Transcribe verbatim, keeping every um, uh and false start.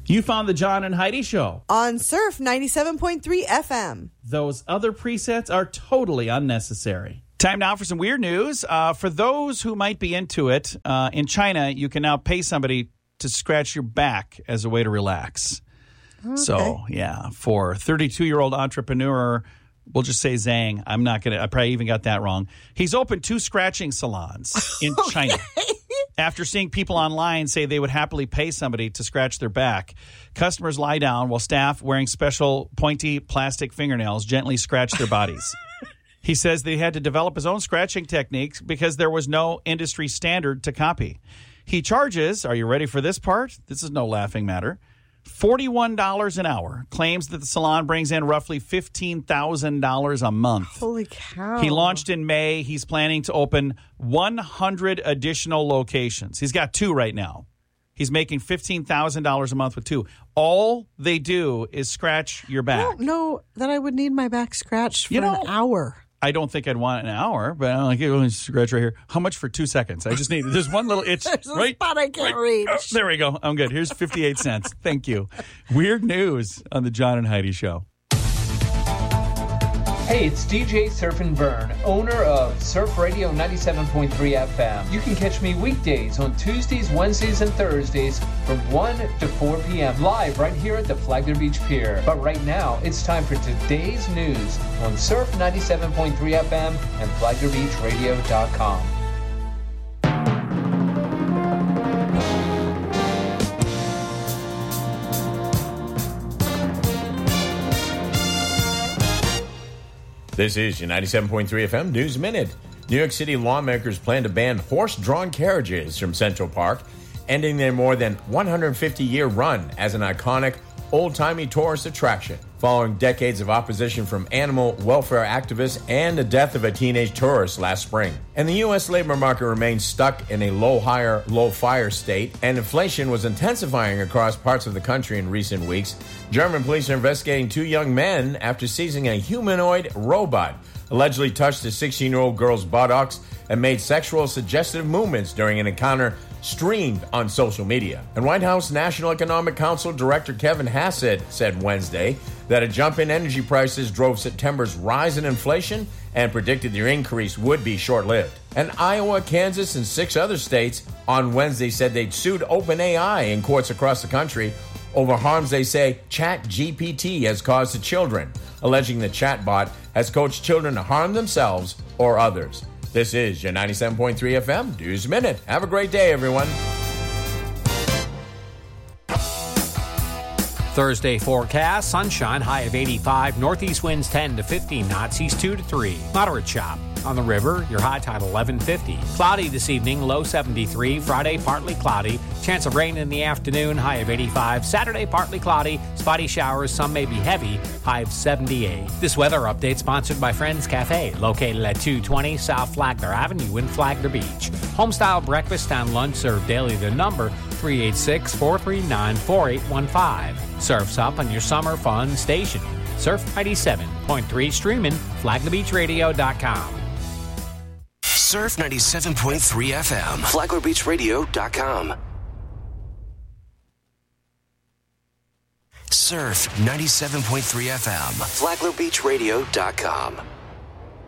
You found the John and Heidi Show on Surf ninety-seven point three F M. Those other presets are totally unnecessary. Time now for some weird news. Uh, for those who might be into it, uh, in China, you can now pay somebody to scratch your back as a way to relax. Okay. So, yeah, for thirty-two-year-old entrepreneur, we'll just say Zhang. I'm not going to, I probably even got that wrong. He's opened two scratching salons in okay. China. After seeing people online say they would happily pay somebody to scratch their back, customers lie down while staff wearing special pointy plastic fingernails gently scratch their bodies. He says they had to develop his own scratching techniques because there was no industry standard to copy. He charges, are you ready for this part? This is no laughing matter, forty-one dollars an hour, claims that the salon brings in roughly fifteen thousand dollars a month. Holy cow. He launched in May. He's planning to open one hundred additional locations. He's got two right now. He's making fifteen thousand dollars a month with two. All they do is scratch your back. I don't know that I would need my back scratched for You know, an hour. I don't think I'd want an hour, but I'm like, let me scratch right here. How much for two seconds? I just need, there's one little itch. There's a right, spot I can't right. reach. Oh, there we go. I'm good. Here's fifty-eight cents. Thank you. Weird news on the John and Heidi Show. Hey, it's D J Surf and Burn, owner of Surf Radio ninety-seven point three F M. You can catch me weekdays on Tuesdays, Wednesdays, and Thursdays from one to four p.m. live right here at the Flagler Beach Pier. But right now, it's time for today's news on Surf ninety-seven point three F M and Flagler Beach Radio dot com. This is your ninety-seven point three F M News Minute. New York City lawmakers plan to ban horse-drawn carriages from Central Park, ending their more than one hundred fifty year run as an iconic, old-timey tourist attraction, following decades of opposition from animal welfare activists and the death of a teenage tourist last spring. And the U S labor market remains stuck in a low-hire, low-fire state, and inflation was intensifying across parts of the country in recent weeks. German police are investigating two young men after seizing a humanoid robot, allegedly touched a sixteen-year-old girl's buttocks and made sexual suggestive movements during an encounter streamed on social media. And White House National Economic Council Director Kevin Hassett said Wednesday that a jump in energy prices drove September's rise in inflation and predicted their increase would be short-lived. And Iowa, Kansas, and six other states on Wednesday said they'd sued OpenAI in courts across the country over harms they say ChatGPT has caused to children, alleging the chatbot has coached children to harm themselves or others. This is your ninety-seven point three F M News Minute. Have a great day, everyone. Thursday forecast, sunshine, high of eighty-five, northeast winds ten to fifteen knots, east two to three. Moderate chop. On the river, your high tide eleven fifty. Cloudy this evening, low seventy-three. Friday, partly cloudy. Chance of rain in the afternoon, high of eighty-five. Saturday, partly cloudy. Spotty showers, some may be heavy, high of seventy-eight. This weather update sponsored by Friends Cafe, located at two twenty South Flagler Avenue in Flagler Beach. Homestyle breakfast and lunch served daily. The number three eight six, four three nine, four eight one five. Surf's up on your summer fun station. Surf ninety-seven point three, streaming Flagler Beach Radio dot com. Surf ninety-seven point three F M, Flagler Beach Radio dot com. Surf ninety-seven point three F M, Flagler Beach Radio dot com.